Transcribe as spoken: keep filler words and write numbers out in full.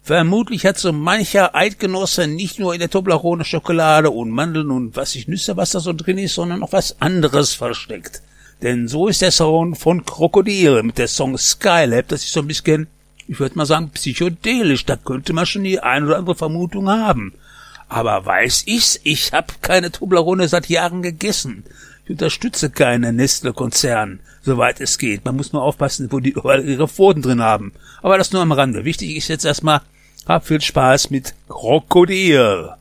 Vermutlich hat so mancher Eidgenosse nicht nur in der Toblerone Schokolade und Mandeln und was ich Nüsse, was da so drin ist, sondern noch was anderes versteckt. Denn so ist der Sound von Krokodil mit der Song Skylab, das ist so ein bisschen, ich würde mal sagen, psychedelisch. Da könnte man schon die ein oder andere Vermutung haben. Aber weiß ich's? Ich hab keine Toblerone seit Jahren gegessen. Ich unterstütze keinen Nestle-Konzern, soweit es geht. Man muss nur aufpassen, wo die ihre Pfoten drin haben. Aber das nur am Rande. Wichtig ist jetzt erstmal, hab viel Spaß mit Krokodil.